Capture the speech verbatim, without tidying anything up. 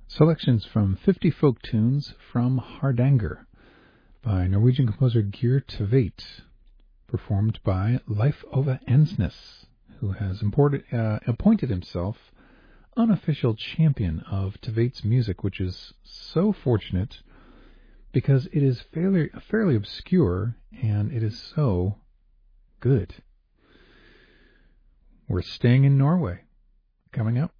Selections from fifty folk tunes from Hardanger by Norwegian composer Geir Tveit, performed by Leif Ove Ensnes, who has imported, uh, appointed himself unofficial champion of Tveit's music, which is so fortunate because it is fairly, fairly obscure and it is so good. We're staying in Norway. Coming up,